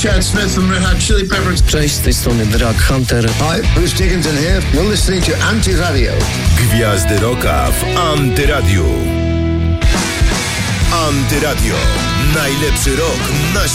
Chad Smith from Red Hot Chili Peppers. Cześć, z tej strony Drag Hunter. Hi, Bruce Dickinson here. You're listening to Anti-Radio. Gwiazdy Rocka w Antyradiu. Antyradio. Najlepszy rok na